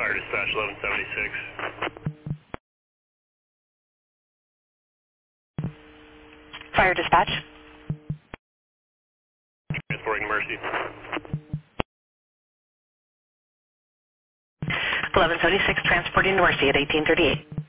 Fire Dispatch 1176. Fire Dispatch. Transporting Mercy. 1176, transporting to Mercy at 1838.